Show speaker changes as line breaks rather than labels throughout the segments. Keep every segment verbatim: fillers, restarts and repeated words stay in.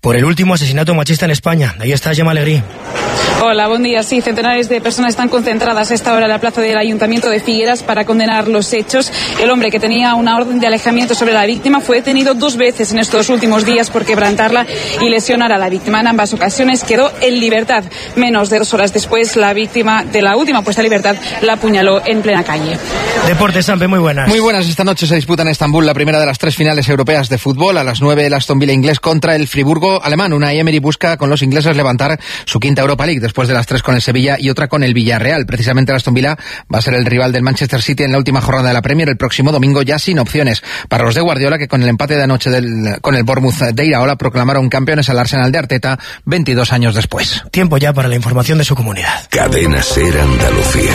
por el último asesinato machista en España. Ahí está Gemma Alegrí.
Hola, buen día. Sí, centenares de personas están concentradas a esta hora en la plaza del Ayuntamiento de Figueras para condenar los hechos. El hombre que tenía una orden de alejamiento sobre la víctima fue detenido dos veces en estos últimos días por quebrantarla y lesionar a la víctima. En ambas ocasiones quedó en libertad. Menos de dos horas después, la víctima de la última puesta en libertad la apuñaló en plena calle.
Deportes, Sampe, muy buenas.
Muy buenas. Esta noche se disputa en Estambul la primera de las tres finales europeas de fútbol. A las nueve, el Aston Villa inglés contra el Friburgo alemán. Unai Emery busca con los ingleses levantar su quinta Europa League, después de las tres con el Sevilla y otra con el Villarreal. Precisamente el Aston Villa va a ser el rival del Manchester City en la última jornada de la Premier el próximo domingo, ya sin opciones. Para los de Guardiola, que con el empate de anoche del, con el Bournemouth de Iraola proclamaron campeones al Arsenal de Arteta veintidós años después.
Tiempo ya para la información de su comunidad.
Cadena SER Andalucía.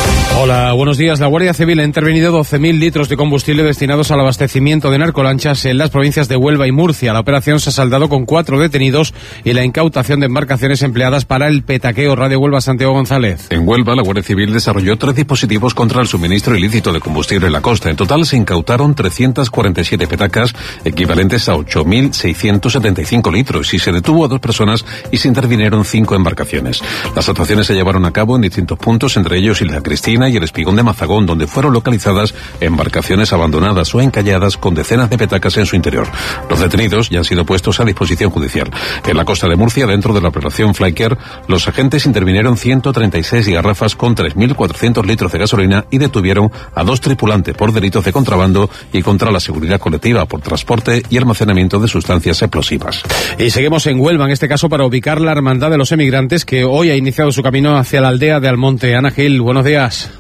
Hola, buenos días. La Guardia Civil ha intervenido doce mil litros de combustible destinados al abastecimiento de narcolanchas en las provincias de Huelva y Murcia. La operación se ha saldado con cuatro detenidos y la incautación de embarcaciones empleadas para el petaqueo. Radio Huelva, Santiago González.
En Huelva, la Guardia Civil desarrolló tres dispositivos contra el suministro ilícito de combustible en la costa. En total se incautaron trescientas cuarenta y siete petacas, equivalentes a ocho mil seiscientos setenta y cinco litros, y se detuvo a dos personas y se intervinieron cinco embarcaciones. Las actuaciones se llevaron a cabo en distintos puntos, entre ellos Isla Cristina y el Espigón de Mazagón, donde fueron localizadas embarcaciones abandonadas o encalladas con decenas de petacas en su interior. Los detenidos ya han sido puestos a disposición judicial. En la costa de Murcia, dentro de la operación Flycare, los agentes intervinieron ciento treinta y seis garrafas con tres mil cuatrocientos litros de gasolina y detuvieron a dos tripulantes por delitos de contrabando y contra la seguridad colectiva por transporte y almacenamiento de sustancias explosivas.
Y seguimos en Huelva, en este caso para ubicar la Hermandad de los Emigrantes, que hoy ha iniciado su camino hacia la aldea de Almonte. Ana Gil, buenos días.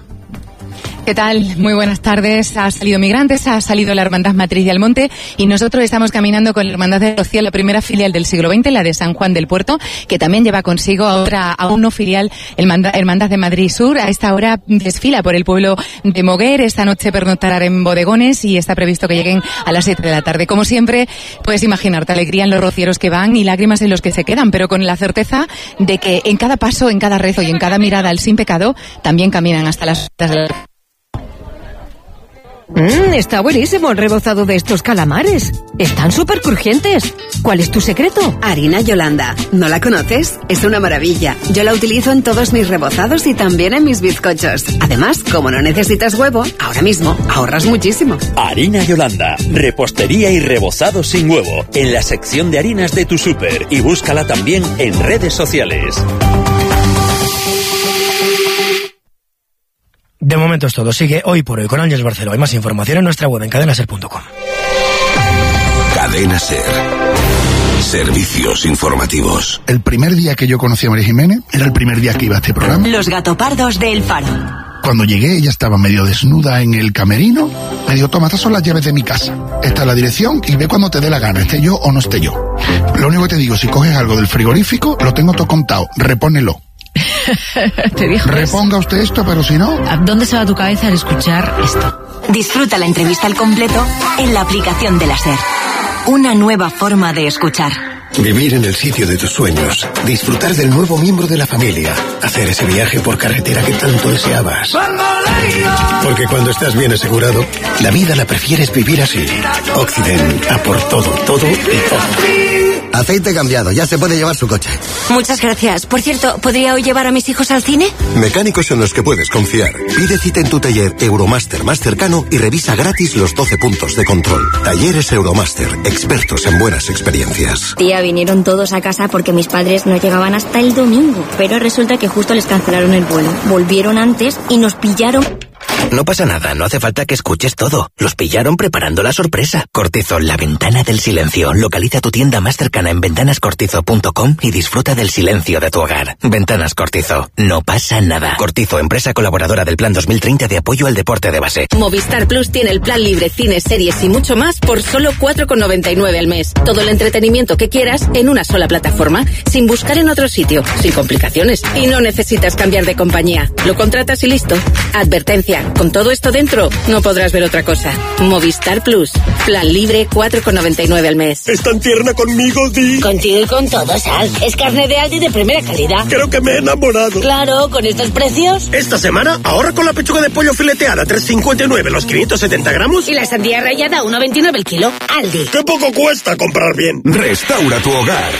¿Qué tal? Muy buenas tardes. Ha salido Migrantes, ha salido la Hermandad Matriz de Almonte y nosotros estamos caminando con la Hermandad de Rocío, la primera filial del siglo veinte, la de San Juan del Puerto, que también lleva consigo a otra, a una filial, el Hermandad de Madrid Sur. A esta hora desfila por el pueblo de Moguer. Esta noche pernoctarán en bodegones y está previsto que lleguen a las siete de la tarde. Como siempre, puedes imaginarte alegría en los rocieros que van y lágrimas en los que se quedan, pero con la certeza de que en cada paso, en cada rezo y en cada mirada al sin pecado, también caminan hasta las
Mmm, está buenísimo el rebozado de estos calamares. Están súper crujientes. ¿Cuál es tu secreto?
Harina Yolanda. ¿No la conoces? Es una maravilla. Yo la utilizo en todos mis rebozados y también en mis bizcochos. Además, como no necesitas huevo, ahora mismo ahorras muchísimo.
Harina Yolanda. Repostería y rebozado sin huevo. En la sección de harinas de tu súper. Y búscala también en redes sociales.
De momento es todo. Sigue Hoy por Hoy con Ángeles Barceló. Hay más información en nuestra web en cadena ser punto com.
Cadena SER. Servicios informativos.
El primer día que yo conocí a María Jiménez era el primer día que iba a este programa.
Los gatopardos de El Faro.
Cuando llegué, ella estaba medio desnuda en el camerino. Me dijo, toma, estas son las llaves de mi casa. Esta es la dirección y ve cuando te dé la gana, esté yo o no esté yo. Lo único que te digo, si coges algo del frigorífico, lo tengo todo contado, repónelo.
¿Te dijo
Reponga
eso?
Usted esto, pero si no...
¿A dónde se va tu cabeza al escuchar esto? Disfruta la entrevista al completo en la aplicación de la SER. Una nueva forma de escuchar.
Vivir en el sitio de tus sueños, disfrutar del nuevo miembro de la familia, hacer ese viaje por carretera que tanto deseabas. Porque cuando estás bien asegurado, la vida la prefieres vivir así. Occident, a por todo, todo y todo.
Aceite cambiado, ya se puede llevar su coche.
Muchas gracias. Por cierto, ¿podría hoy llevar a mis hijos al cine?
Mecánicos en los que puedes confiar. Pide cita en tu taller Euromaster más cercano y revisa gratis los doce puntos de control. Talleres Euromaster, expertos en buenas experiencias.
Tía, vinieron todos a casa porque mis padres no llegaban hasta el domingo, pero resulta que justo les cancelaron el vuelo. Volvieron antes y nos pillaron.
No pasa nada, no hace falta que escuches todo. Los pillaron preparando la sorpresa. Cortizo, la ventana del silencio. Localiza tu tienda más cercana en ventanas cortizo punto com y disfruta del silencio de tu hogar. Ventanas Cortizo, no pasa nada. Cortizo, empresa colaboradora del Plan dos mil treinta de apoyo al deporte de base.
Movistar Plus tiene el plan libre, cines, series y mucho más por solo cuatro con noventa y nueve al mes. Todo el entretenimiento que quieras en una sola plataforma, sin buscar en otro sitio, sin complicaciones. Y no necesitas cambiar de compañía. Lo contratas y listo. Advertencia. Con todo esto dentro, no podrás ver otra cosa. Movistar Plus. Plan libre, cuatro con noventa y nueve al mes.
¿Es tan tierna conmigo, Di?
Contigo y con todo, Sal. Es carne de Aldi de primera calidad.
Creo que me he enamorado.
Claro, con estos precios.
Esta semana, ahorra con la pechuga de pollo fileteada, tres cincuenta y nueve los quinientos setenta gramos.
Y la sandía rallada, uno veintinueve el kilo. Aldi.
¡Qué poco cuesta comprar bien!
Restaura tu hogar.